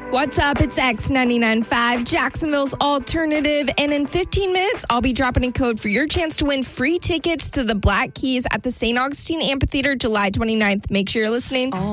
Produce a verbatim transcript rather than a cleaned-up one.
What's up? It's X ninety-nine point five, Jacksonville's alternative. And in fifteen minutes, I'll be dropping a code for your chance to win free tickets to the Black Keys at the Saint Augustine Amphitheater July twenty-ninth. Make sure you're listening.